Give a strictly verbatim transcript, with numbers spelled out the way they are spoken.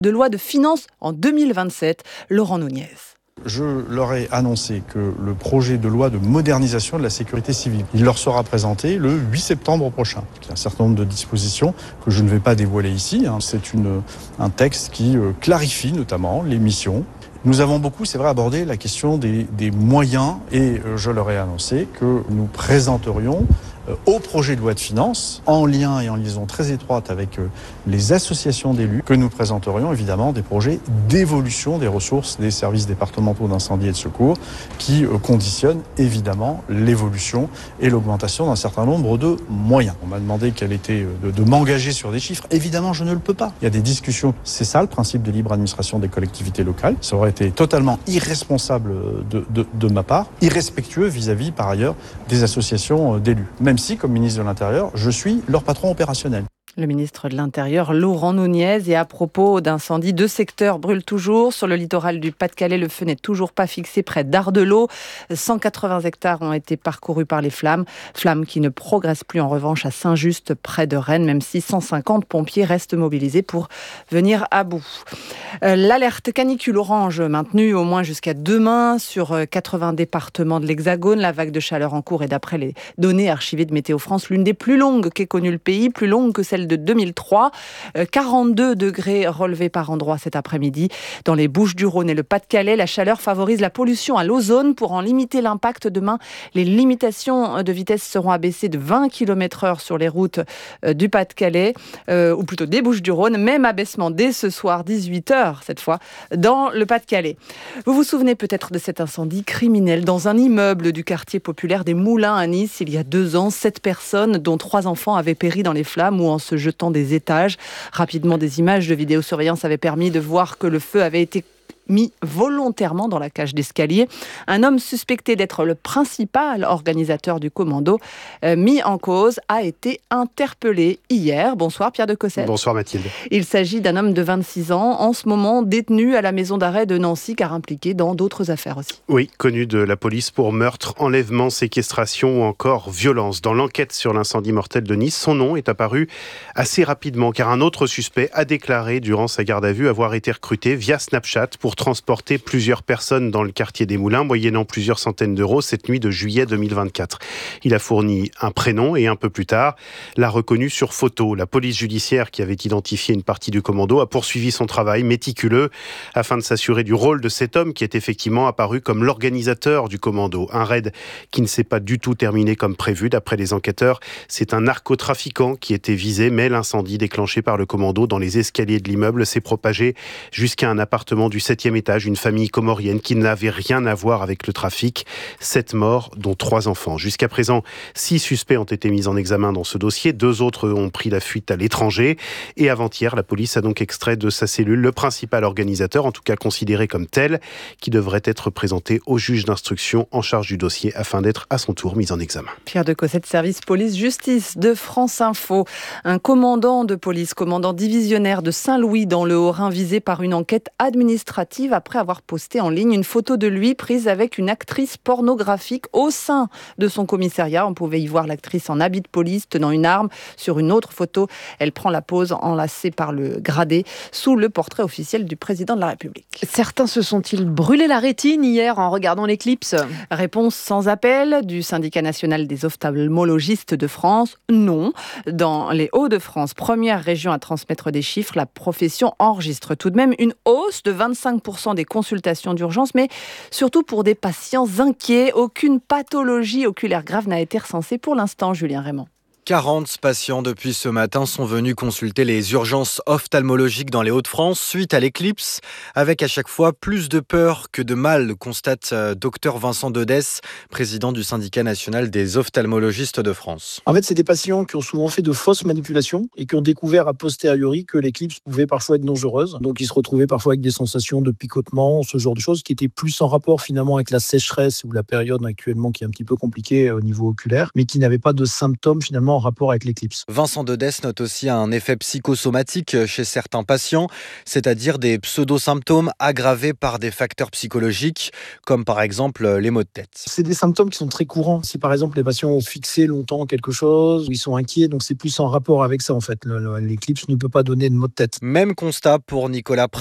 de loi de finances en deux mille vingt-sept. Laurent Nunez. Je leur ai annoncé que le projet de loi de modernisation de la sécurité civile, il leur sera présenté le huit septembre prochain. Il y a un certain nombre de dispositions que je ne vais pas dévoiler ici. C'est une, un texte qui clarifie notamment les missions. Nous avons beaucoup, c'est vrai, abordé la question des, des moyens et je leur ai annoncé que nous présenterions au projet de loi de finances, en lien et en liaison très étroite avec les associations d'élus, que nous présenterions évidemment des projets d'évolution des ressources des services départementaux d'incendie et de secours qui conditionnent évidemment l'évolution et l'augmentation d'un certain nombre de moyens. On m'a demandé quel était de, de m'engager sur des chiffres. Évidemment, je ne le peux pas. Il y a des discussions. C'est ça le principe de libre administration des collectivités locales. Ça aurait été totalement irresponsable de, de, de ma part, irrespectueux vis-à-vis par ailleurs des associations d'élus. Même si, comme ministre de l'Intérieur, je suis leur patron opérationnel. Le ministre de l'Intérieur, Laurent Nunez, et à propos d'incendie, deux secteurs brûlent toujours. Sur le littoral du Pas-de-Calais, le feu n'est toujours pas fixé près d'Ardelot. cent quatre-vingts hectares ont été parcourus par les flammes. Flammes qui ne progressent plus en revanche à Saint-Just, près de Rennes, même si cent cinquante pompiers restent mobilisés pour venir à bout. L'alerte canicule orange maintenue au moins jusqu'à demain sur quatre-vingts départements de l'Hexagone. La vague de chaleur en cours est, d'après les données archivées de Météo France, l'une des plus longues qu'ait connue le pays, plus longue que celle de deux mille trois. quarante-deux degrés relevés par endroit cet après-midi. Dans les Bouches-du-Rhône et le Pas-de-Calais, la chaleur favorise la pollution à l'ozone. Pour en limiter l'impact demain, les limitations de vitesse seront abaissées de vingt kilomètres heure sur les routes du Pas-de-Calais, euh, ou plutôt des Bouches-du-Rhône. Même abaissement dès ce soir, dix-huit heures cette fois, dans le Pas-de-Calais. Vous vous souvenez peut-être de cet incendie criminel dans un immeuble du quartier populaire des Moulins à Nice, il y a deux ans. Sept personnes, dont trois enfants, avaient péri dans les flammes ou en se jetant des étages. Rapidement, des images de vidéosurveillance avaient permis de voir que le feu avait été mis volontairement dans la cage d'escalier. Un homme suspecté d'être le principal organisateur du commando, euh, mis en cause, a été interpellé hier. Bonsoir Pierre de Cossette. Bonsoir Mathilde. Il s'agit d'un homme de vingt-six ans, en ce moment détenu à la maison d'arrêt de Nancy, car impliqué dans d'autres affaires aussi. Oui, connu de la police pour meurtre, enlèvement, séquestration ou encore violence. Dans l'enquête sur l'incendie mortel de Nice, son nom est apparu assez rapidement, car un autre suspect a déclaré durant sa garde à vue avoir été recruté via Snapchat pour transporter plusieurs personnes dans le quartier des Moulins, moyennant plusieurs centaines d'euros cette nuit de juillet deux mille vingt-quatre. Il a fourni un prénom et un peu plus tard, l'a reconnu sur photo. La police judiciaire, qui avait identifié une partie du commando, a poursuivi son travail méticuleux afin de s'assurer du rôle de cet homme qui est effectivement apparu comme l'organisateur du commando. Un raid qui ne s'est pas du tout terminé comme prévu. D'après les enquêteurs, c'est un narcotrafiquant qui était visé, mais l'incendie déclenché par le commando dans les escaliers de l'immeuble s'est propagé jusqu'à un appartement du septième étage, une famille comorienne qui n'avait rien à voir avec le trafic. Sept morts, dont trois enfants. Jusqu'à présent, six suspects ont été mis en examen dans ce dossier. Deux autres ont pris la fuite à l'étranger. Et avant-hier, la police a donc extrait de sa cellule le principal organisateur, en tout cas considéré comme tel, qui devrait être présenté au juge d'instruction en charge du dossier afin d'être à son tour mis en examen. Pierre de Cossette, service police-justice de France Info. Un commandant de police, commandant divisionnaire de Saint-Louis dans le Haut-Rhin, visé par une enquête administrative après avoir posté en ligne une photo de lui prise avec une actrice pornographique au sein de son commissariat. On pouvait y voir l'actrice en habit de police tenant une arme. Sur une autre photo, elle prend la pose enlacée par le gradé sous le portrait officiel du président de la République. Certains se sont-ils brûlé la rétine hier en regardant l'éclipse ? Réponse sans appel du syndicat national des ophtalmologistes de France, non. Dans les Hauts-de-France, première région à transmettre des chiffres, la profession enregistre tout de même une hausse de vingt-cinq pour cent des consultations d'urgence, mais surtout pour des patients inquiets. Aucune pathologie oculaire grave n'a été recensée pour l'instant, Julien Raymond. quarante patients depuis ce matin sont venus consulter les urgences ophtalmologiques dans les Hauts-de-France suite à l'éclipse, avec à chaque fois plus de peur que de mal, constate docteur Vincent Dedès, président du syndicat national des ophtalmologistes de France. En fait, c'est des patients qui ont souvent fait de fausses manipulations et qui ont découvert a posteriori que l'éclipse pouvait parfois être dangereuse. Donc, ils se retrouvaient parfois avec des sensations de picotement, ce genre de choses qui étaient plus en rapport finalement avec la sécheresse ou la période actuellement qui est un petit peu compliquée au niveau oculaire, mais qui n'avaient pas de symptômes finalement vraiment en rapport avec l'éclipse. Vincent Dedès note aussi un effet psychosomatique chez certains patients, c'est-à-dire des pseudo-symptômes aggravés par des facteurs psychologiques, comme par exemple les maux de tête. C'est des symptômes qui sont très courants. Si par exemple les patients ont fixé longtemps quelque chose, ils sont inquiets, donc c'est plus en rapport avec ça en fait. Le- le- L'éclipse ne peut pas donner de maux de tête. Même constat pour Nicolas